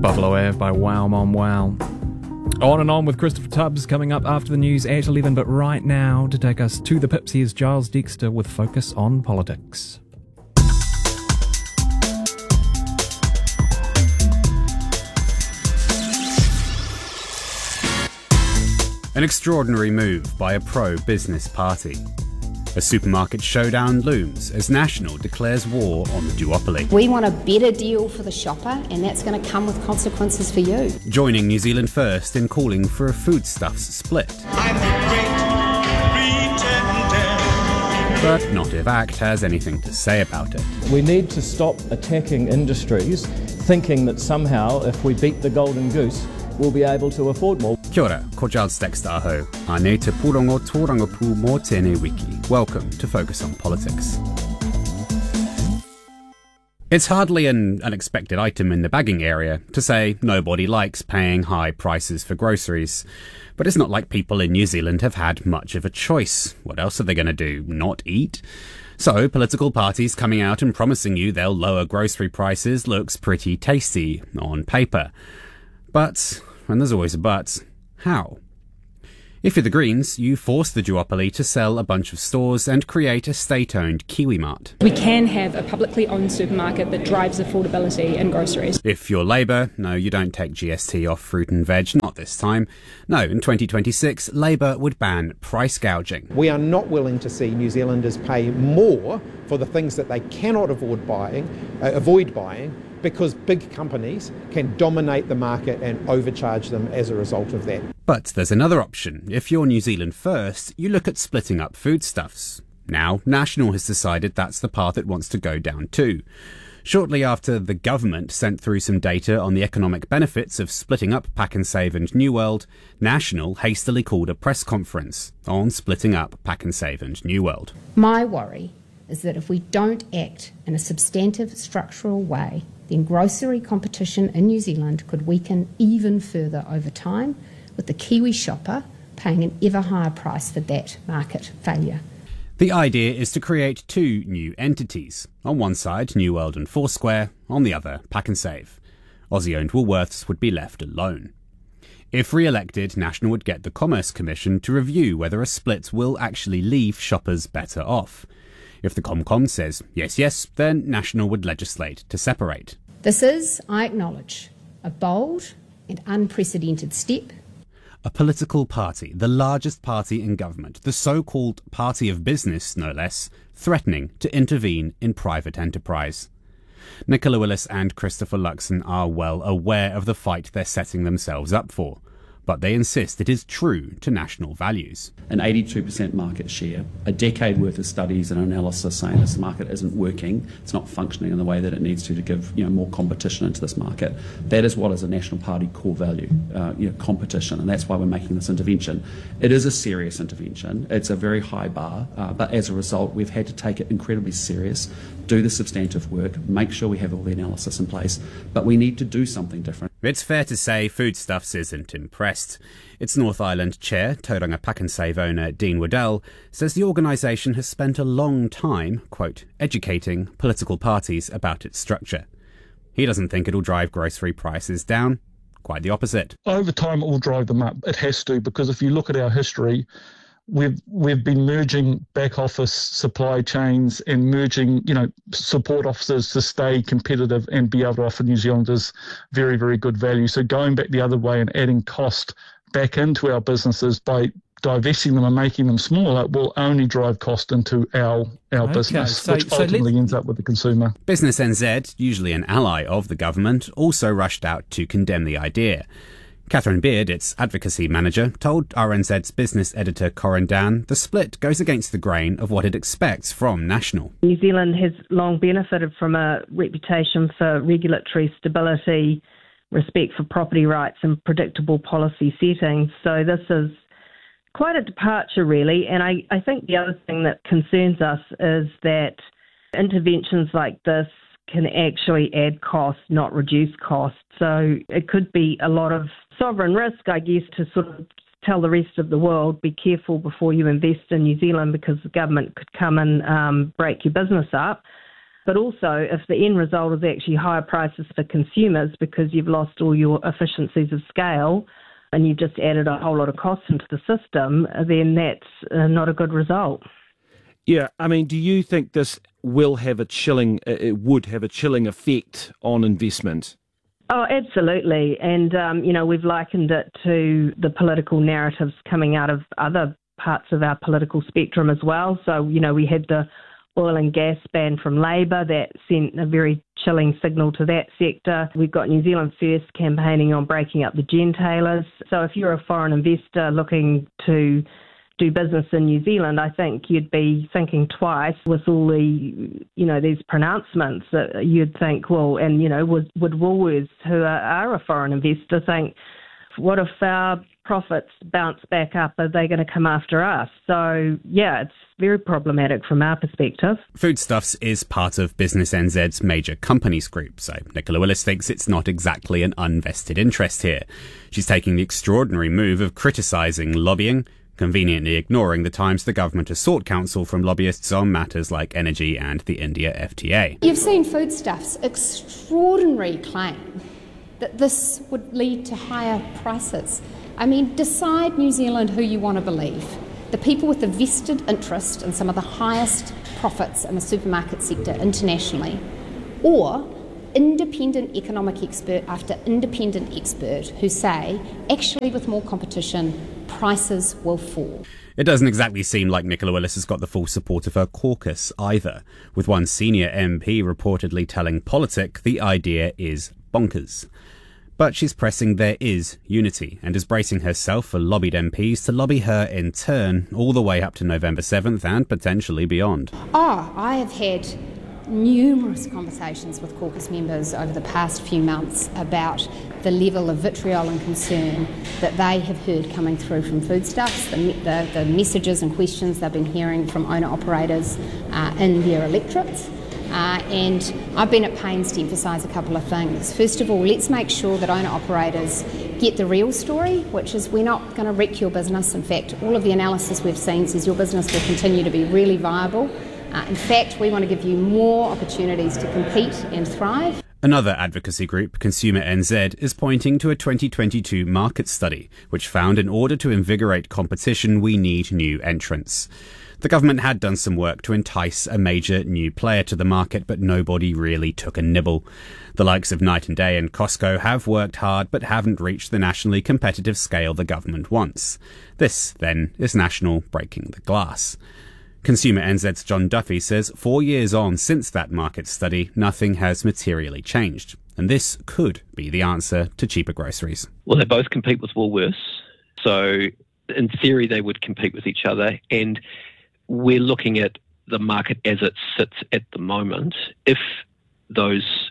Buffalo Ave by Wow Mom Wow. On and on with Christopher Tubbs coming up after the news at 11, but right now to take us to the pips, here's Giles Dexter with Focus on Politics. An extraordinary move by a pro-business party. A supermarket showdown looms as National declares war on the duopoly. We want a better deal for the shopper, and that's going to come with consequences for you. Joining New Zealand First in calling for a foodstuffs split. I'm the great pretender. But not if ACT has anything to say about it. We need to stop attacking industries, thinking that somehow if we beat the golden goose, we'll be able to afford more. Kia ora, ko Giles Dexter aho. Ane te pūrongo tōrangapū mō tēnei wiki. Welcome to Focus on Politics. It's hardly an unexpected item in the bagging area to say nobody likes paying high prices for groceries. But it's not like people in New Zealand have had much of a choice. What else are they going to do? Not eat? So, political parties coming out and promising you they'll lower grocery prices looks pretty tasty on paper. But, and there's always a but, how? If you're the Greens, you force the duopoly to sell a bunch of stores and create a state-owned Kiwi Mart. We can have a publicly owned supermarket that drives affordability in groceries. If you're Labour, no, you don't take GST off fruit and veg, not this time. No, in 2026, Labour would ban price gouging. We are not willing to see New Zealanders pay more for the things that they cannot avoid buying, because big companies can dominate the market and overcharge them as a result of that. But there's another option. If you're New Zealand First, you look at splitting up foodstuffs. Now, National has decided that's the path it wants to go down too. Shortly after the government sent through some data on the economic benefits of splitting up Pak'nSave and New World, National hastily called a press conference on splitting up Pak'nSave and New World. My worry is that if we don't act in a substantive, structural way, then grocery competition in New Zealand could weaken even further over time, with the Kiwi shopper paying an ever higher price for that market failure. The idea is to create two new entities. On one side, New World and Foursquare, on the other, Pak'nSave. Aussie-owned Woolworths would be left alone. If re-elected, National would get the Commerce Commission to review whether a split will actually leave shoppers better off. If the ComCom says yes, then National would legislate to separate. This is, I acknowledge, a bold and unprecedented step. A political party, the largest party in government, the so-called party of business, no less, threatening to intervene in private enterprise. Nicola Willis and Christopher Luxon are well aware of the fight they're setting themselves up for, but they insist it is true to national values. An 82% market share, a decade worth of studies and analysis saying this market isn't working, it's not functioning in the way that it needs to give more competition into this market. That is what is a National Party core value, competition, and that's why we're making this intervention. It is a serious intervention, it's a very high bar, but as a result we've had to take it incredibly serious, do the substantive work, make sure we have all the analysis in place, but we need to do something different. It's fair to say Foodstuffs isn't impressed. Its North Island chair, Tauranga Pak'nSave owner Dean Waddell, says the organisation has spent a long time, quote, educating political parties about its structure. He doesn't think it'll drive grocery prices down. Quite the opposite. Over time it will drive them up. It has to, because if you look at our history, we've been merging back office supply chains and merging, support officers to stay competitive and be able to offer New Zealanders very, very good value. So going back the other way and adding cost back into our businesses by divesting them and making them smaller will only drive cost into our business, which ultimately ends up with the consumer. Business NZ, usually an ally of the government, also rushed out to condemn the idea. Catherine Beard, its advocacy manager, told RNZ's business editor Corin Dan the split goes against the grain of what it expects from National. New Zealand has long benefited from a reputation for regulatory stability, respect for property rights and predictable policy settings. So this is quite a departure, really. And I think the other thing that concerns us is that interventions like this can actually add cost, not reduce cost. So it could be a lot of sovereign risk, I guess, to sort of tell the rest of the world, be careful before you invest in New Zealand because the government could come and break your business up. But also, if the end result is actually higher prices for consumers because you've lost all your efficiencies of scale and you've just added a whole lot of costs into the system, then that's not a good result. Yeah, I mean, do you think this will have it would have a chilling effect on investment? Oh, absolutely. And, we've likened it to the political narratives coming out of other parts of our political spectrum as well. So, we had the oil and gas ban from Labour that sent a very chilling signal to that sector. We've got New Zealand First campaigning on breaking up the gentailers. So if you're a foreign investor looking to do business in New Zealand, I think you'd be thinking twice with all the, these pronouncements that you'd think, would Woolworths, who are a foreign investor, think, what if our profits bounce back up? Are they going to come after us? So, yeah, it's very problematic from our perspective. Foodstuffs is part of Business NZ's major companies group, so Nicola Willis thinks it's not exactly an unvested interest here. She's taking the extraordinary move of criticising lobbying, conveniently ignoring the times the government has sought counsel from lobbyists on matters like energy and the India FTA. You've seen Foodstuffs' extraordinary claim that this would lead to higher prices. I mean, decide, New Zealand, who you want to believe. The people with the vested interest in some of the highest profits in the supermarket sector internationally, or independent economic expert after independent expert who say, actually, with more competition, prices will fall. It doesn't exactly seem like Nicola Willis has got the full support of her caucus either, with one senior MP reportedly telling Politic the idea is bonkers. But she's pressing there is unity and is bracing herself for lobbied MPs to lobby her in turn all the way up to November 7th and potentially beyond. I have had numerous conversations with caucus members over the past few months about the level of vitriol and concern that they have heard coming through from Foodstuffs, the messages and questions they've been hearing from owner-operators in their electorates. And I've been at pains to emphasise a couple of things. First of all, let's make sure that owner-operators get the real story, which is we're not going to wreck your business. In fact, all of the analysis we've seen says your business will continue to be really viable. In fact, we want to give you more opportunities to compete and thrive. Another advocacy group, Consumer NZ, is pointing to a 2022 market study, which found in order to invigorate competition, we need new entrants. The government had done some work to entice a major new player to the market, but nobody really took a nibble. The likes of Night and Day and Costco have worked hard, but haven't reached the nationally competitive scale the government wants. This, then, is national breaking the glass. Consumer NZ's John Duffy says 4 years on since that market study, nothing has materially changed. And this could be the answer to cheaper groceries. Well, they both compete with Woolworths. So, in theory, they would compete with each other. And we're looking at the market as it sits at the moment. If those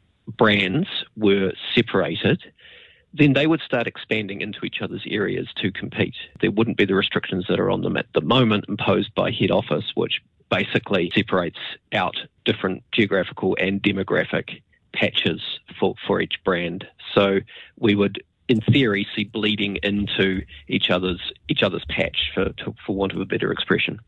brands were separated, then they would start expanding into each other's areas to compete. There wouldn't be the restrictions that are on them at the moment imposed by head office, which basically separates out different geographical and demographic patches for each brand. So we would, in theory, see bleeding into each other's patch, for want of a better expression.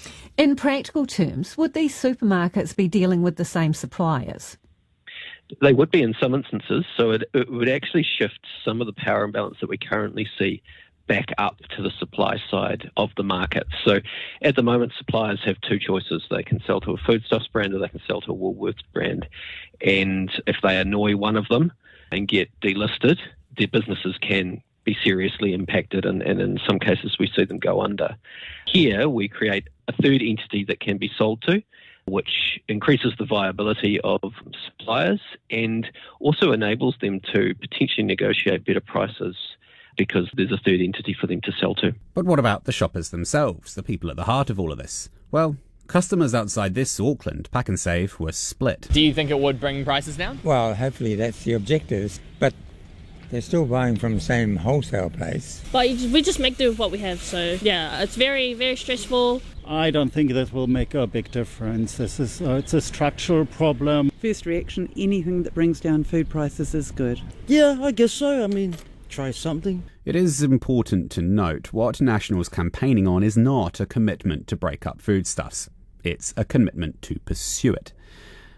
In practical terms, would these supermarkets be dealing with the same suppliers? They would be in some instances, so it would actually shift some of the power imbalance that we currently see back up to the supply side of the market. So at the moment, suppliers have two choices. They can sell to a Foodstuffs brand or they can sell to a Woolworths brand. And if they annoy one of them and get delisted, their businesses can be seriously impacted, and in some cases we see them go under. Here we create a third entity that can be sold to, which increases the viability of suppliers and also enables them to potentially negotiate better prices because there's a third entity for them to sell to. But what about the shoppers themselves, the people at the heart of all of this? Well, customers outside this Auckland Pack and Save were split. Do you think it would bring prices down? Well, hopefully that's the objective, but they're still buying from the same wholesale place. But we just make do with what we have, so yeah, it's very, very stressful. I don't think that will make a big difference. It's a structural problem. First reaction, anything that brings down food prices is good. Yeah, I guess so. I mean, try something. It is important to note what National's campaigning on is not a commitment to break up foodstuffs. It's a commitment to pursue it.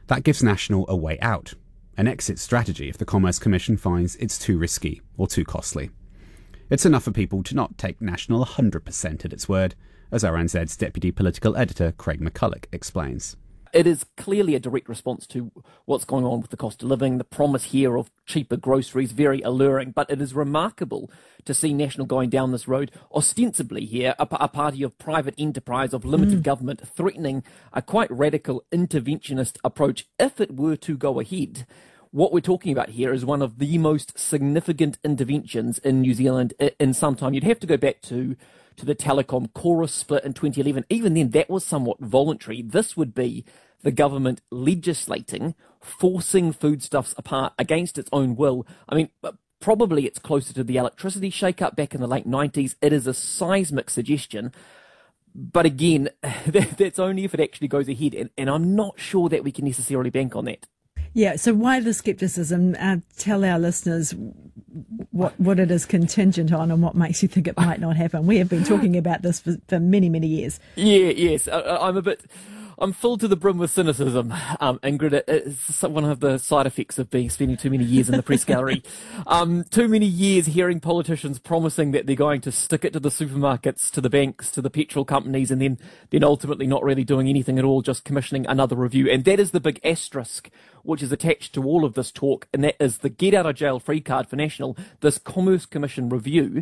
That gives National a way out, an exit strategy if the Commerce Commission finds it's too risky or too costly. It's enough for people to not take National 100% at its word, as RNZ's Deputy Political Editor Craig McCulloch explains. It is clearly a direct response to what's going on with the cost of living. The promise here of cheaper groceries, very alluring, but it is remarkable to see National going down this road, ostensibly here, a party of private enterprise, of limited government, threatening a quite radical interventionist approach if it were to go ahead. What we're talking about here is one of the most significant interventions in New Zealand in some time. You'd have to go back to the Telecom Chorus split in 2011. Even then, that was somewhat voluntary. This would be the government legislating, forcing foodstuffs apart against its own will. I mean, probably it's closer to the electricity shake-up back in the late 90s. It is a seismic suggestion. But again, that's only if it actually goes ahead. And I'm not sure that we can necessarily bank on that. Yeah, so why the scepticism? Tell our listeners what it is contingent on and what makes you think it might not happen. We have been talking about this for many, many years. Yes. I'm full to the brim with cynicism, Ingrid. It's one of the side effects of spending too many years in the press gallery. Too many years hearing politicians promising that they're going to stick it to the supermarkets, to the banks, to the petrol companies, and then ultimately not really doing anything at all, just commissioning another review. And that is the big asterisk which is attached to all of this talk, and that is the get-out-of-jail-free card for National. This Commerce Commission review